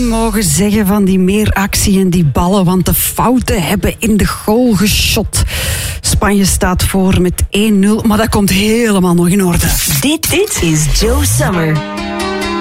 niet mogen zeggen van die meer actie en die ballen, want de fouten hebben in de goal geschot. Spanje staat voor met 1-0, maar dat komt helemaal nog in orde. Dit is Joe Summer.